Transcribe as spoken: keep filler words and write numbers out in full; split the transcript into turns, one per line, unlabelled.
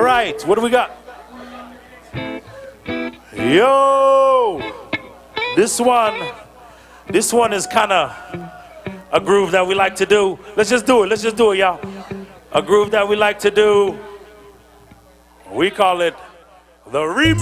right, what do we got? Yo, this one, this one is kind of a groove that we like to do. Let's just do it. Let's just do it, y'all. A groove that we like to do. We call it the remix.